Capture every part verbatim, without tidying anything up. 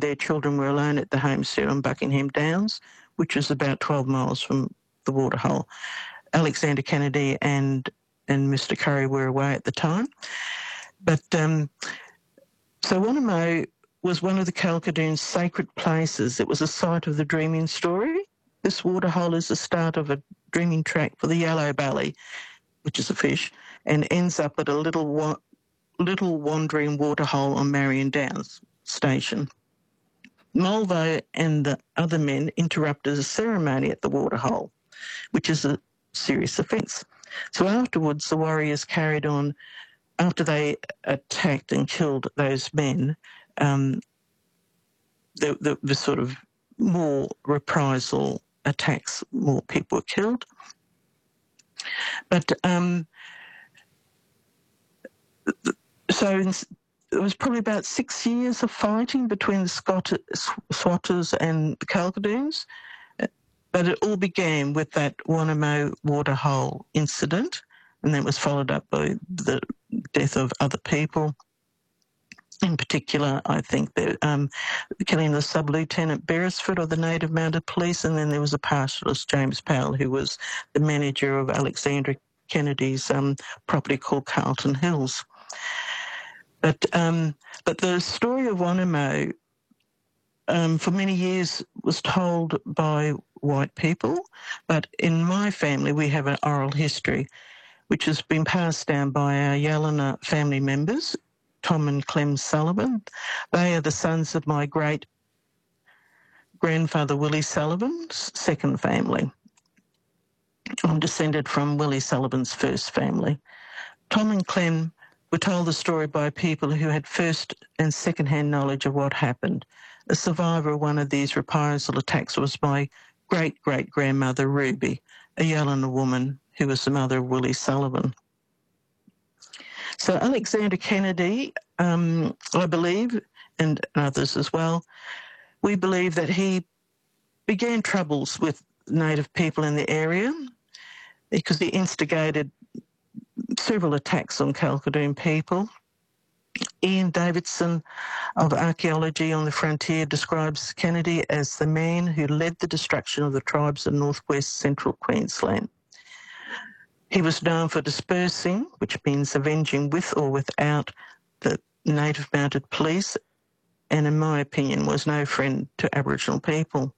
their children were alone at the homestead on Buckingham Downs, which is about twelve miles from the waterhole. Alexander Kennedy and and Mister Curry were away at the time. But um, so Wanamo was one of the Kalkadoon's sacred places. It was a site of the dreaming story. This waterhole is the start of a dreaming track for the yellow belly, which is a fish, and ends up at a little wa- little wandering waterhole on Marion Downs station. Mulvo and the other men interrupted a ceremony at the waterhole, which is a serious offence. So afterwards, the warriors carried on, after they attacked and killed those men, um, there, there was sort of more reprisal attacks, more people were killed. But um, so in, it was probably about six years of fighting between the Scott, Swatters and the Kalkadoons. But it all began with that Wanamo waterhole incident, and that was followed up by the death of other people. In particular, I think the um, killing the Sub-Lieutenant Beresford of the Native Mounted Police, and then there was a pastoralist, James Powell, who was the manager of Alexander Kennedy's um, property called Carlton Hills. But um, but the story of Wanamo um, for many years was told by white people, but in my family we have an oral history which has been passed down by our Yalina family members, Tom and Clem Sullivan. They are the sons of my great-grandfather Willie Sullivan's second family. I'm descended from Willie Sullivan's first family. Tom and Clem were told the story by people who had first and second-hand knowledge of what happened. A survivor of one of these reprisal attacks was my great-great-grandmother Ruby, a Yalina woman who was the mother of Willie Sullivan. So Alexander Kennedy, um, I believe, and others as well, we believe that he began troubles with Native people in the area because he instigated several attacks on Kalkadoon people. Ian Davidson of Archaeology on the Frontier describes Kennedy as the man who led the destruction of the tribes of northwest central Queensland. He was known for dispersing, which means avenging with or without the Native Mounted Police, and in my opinion was no friend to Aboriginal people.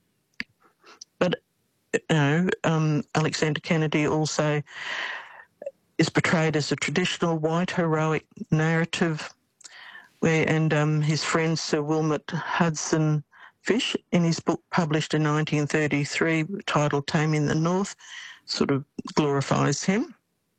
But, you know, um, Alexander Kennedy also is portrayed as a traditional white heroic narrative, where and um, his friend Sir Wilmot Hudson Fish, in his book published in nineteen thirty-three titled Taming the North, sort of glorifies him.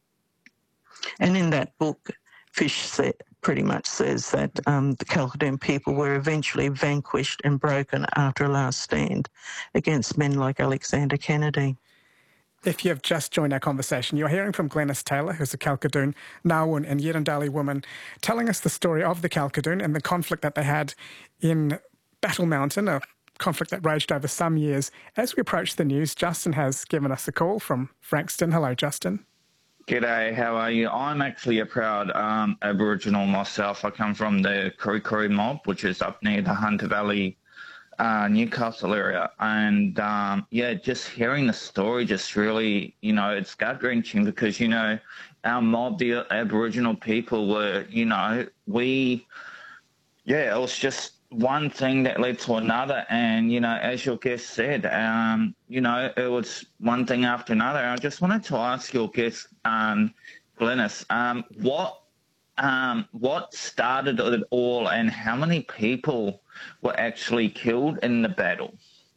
And in that book, Fish said, pretty much says that um, the Kalkadoon people were eventually vanquished and broken after a last stand against men like Alexander Kennedy. If you've just joined our conversation, you're hearing from Glenys Taylor, who's a Kalkadoon, Nawun and Yirrindali woman, telling us the story of the Kalkadoon and the conflict that they had in Battle Mountain, a conflict that raged over some years. As we approach the news, Justin has given us a call from Frankston. Hello, Justin. G'day, how are you? I'm actually a proud um, Aboriginal myself. I come from the Kuru Kuru mob, which is up near the Hunter Valley, uh, Newcastle area. And, um, yeah, just hearing the story just really, you know, it's gut-wrenching because, you know, our mob, the Aboriginal people were, you know, we, yeah, it was just one thing that led to another. And, you know, as your guest said, um, you know, it was one thing after another. I just wanted to ask your guest, um, Glenys, um, what um, what started it all and how many people were actually killed in the battle?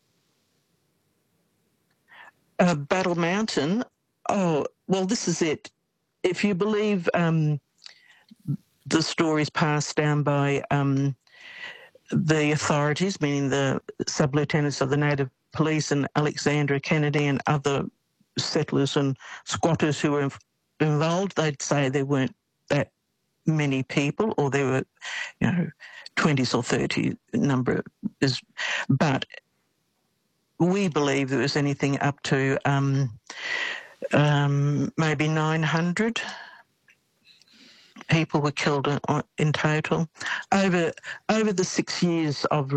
Uh, Battle Mountain, oh, well, this is it. If you believe um, the stories passed down by um, the authorities, meaning the sub-lieutenants of the Native Police and Alexander Kennedy and other settlers and squatters who were involved, they'd say there weren't that many people, or there were, you know, twenties or thirty number is, but we believe there was anything up to um, um, maybe nine hundred people were killed in, in total over over the six years of